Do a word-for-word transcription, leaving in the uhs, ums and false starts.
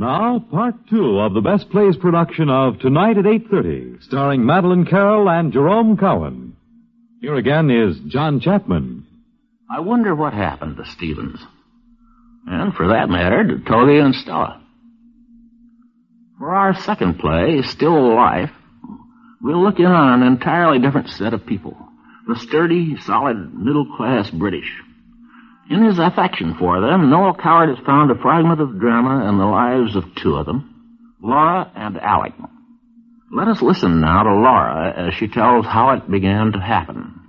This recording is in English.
Now, part two of the Best Plays production of Tonight at eight thirty, starring Madeline Carroll and Jerome Cowan. Here again is John Chapman. I wonder what happened to Stevens. And for that matter, to Toby and Stella. For our second play, Still Life, we'll look in on an entirely different set of people. The sturdy, solid, middle-class British. In his affection for them, Noel Coward has found a fragment of drama in the lives of two of them, Laura and Alec. Let us listen now to Laura as she tells how it began to happen.